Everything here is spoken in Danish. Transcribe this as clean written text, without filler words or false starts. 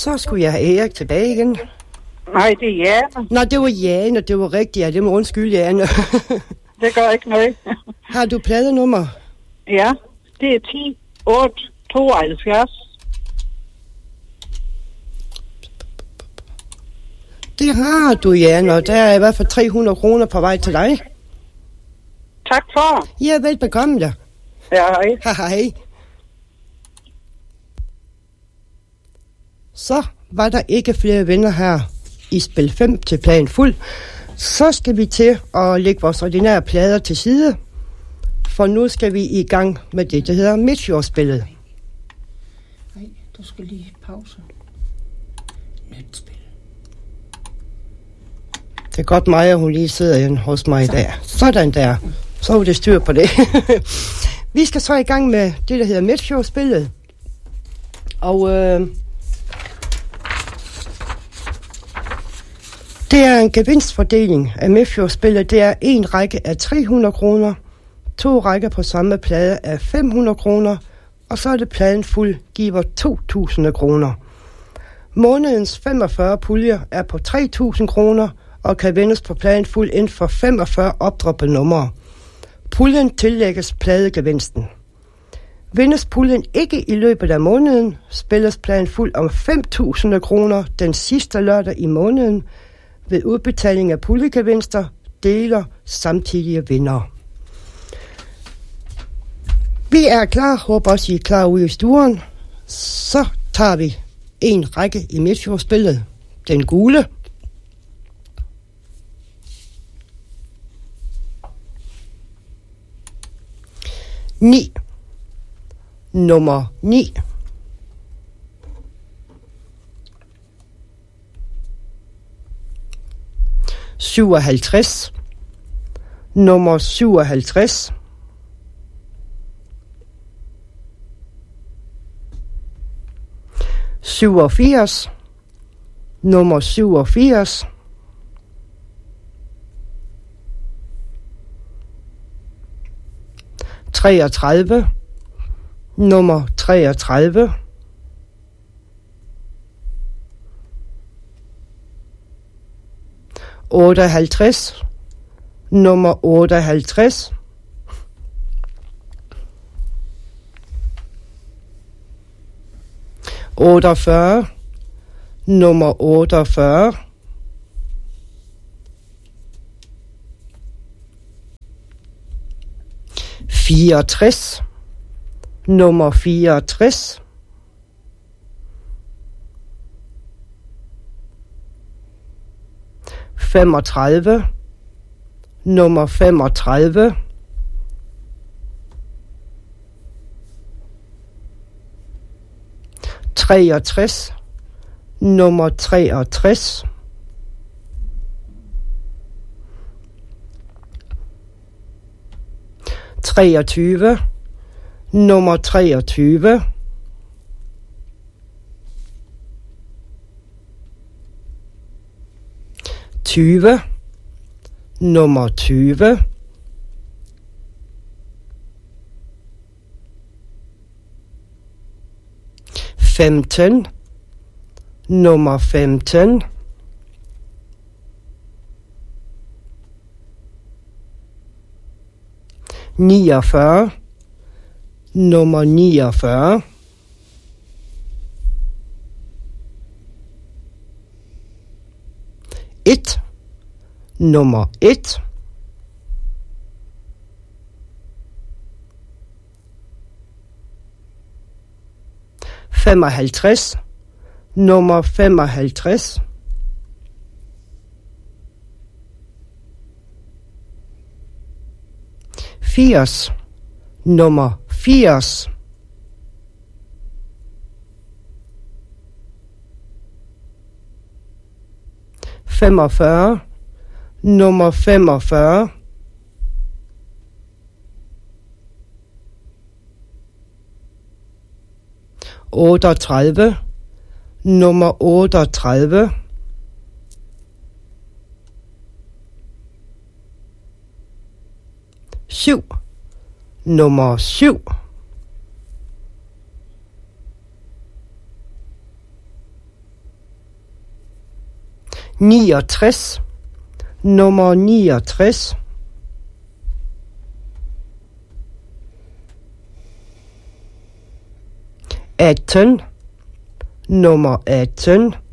Så skulle jeg have Erik tilbage igen. Nej, det er Jane. Nå, det var Jane, det var rigtigt. Ja, det må undskylde, Jane. Det gør ikke noget. Har du pladenummer? Ja, det er 10 8 72. Det har du, Jane, og der er i hvert fald 300 kroner på vej til dig. Tak for. Ja, velbekomme da. Ja, hej. Hej. Så var der ikke flere venner her i spil 5 til plan fuld. Så skal vi til at lægge vores ordinære plader til side. For nu skal vi i gang med det, der hedder Midtjordsspillet. Nej, du skal lige pause. Nyt spil. Det er godt mig, at hun lige sidder inde hos mig i dag. Sådan der. Så er det styr på det. Vi skal så i gang med det, der hedder Midtjordsspillet. Og det er en gevinstfordeling af Midtjordsspillet. Det er en række af 300 kroner, 2 rækker på samme plade af 500 kroner, og så er det pladen fuld giver 2.000 kroner. Månedens 45 puljer er på 3.000 kroner og kan vindes på pladen fuld inden for 45 opdroppede numre. Puljen tillægges pladegevinsten. Vindes puljen ikke i løbet af måneden, spilles pladen fuld om 5.000 kroner den sidste lørdag i måneden. Ved udbetaling af puljegevinster deler samtidige vindere. Vi er klar. Håber også, I er klar ude i stuen. Så tager vi en række i Midtjordsspillet. Den gule. Ni. Nummer 9. Nummer 57. 87. Nummer 87. 33. Nummer 33. 58. Nummer 58. 48. Nummer 48. 64. Nummer 64. 35. Nummer 35. 63. Nummer 63. 23. Nummer 23. 20. Nummer 20. 15. Nummer 15. 49. Nummer 49. 1. Nummer 1. 55. Nummer 55. 80. Nummer 80. 45. Nummer 45. 38. Nummer 38. 7. Nummer 7. 69. Nummer 69. 18. Nummer 18.